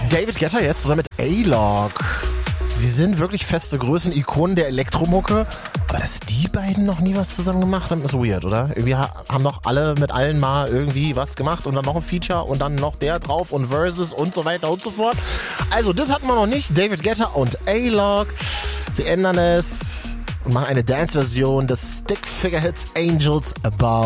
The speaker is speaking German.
David Guetta jetzt zusammen mit A-Log. Sie sind wirklich feste Größen, Ikonen der Elektromucke. Aber dass die beiden noch nie was zusammen gemacht haben, ist weird, oder? Irgendwie haben doch alle mit allen mal irgendwie was gemacht und dann noch ein Feature und dann noch der drauf und Versus und so weiter und so fort. Also das hatten wir noch nicht. David Guetta und A-Log. Sie ändern es und machen eine Dance-Version des Stick Figure Hits Angels Above.